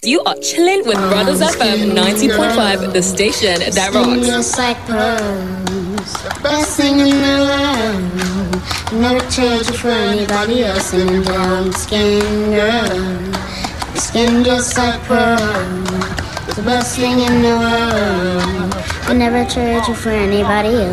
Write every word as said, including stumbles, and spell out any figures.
You are chilling with Brothers F M ninety point five, the station that rocks. Just like pearls, best thing in the world. Never trade you for anybody else. And down skin, girl. Your skin just like pearls, the best thing in the world. I never trade you for anybody else.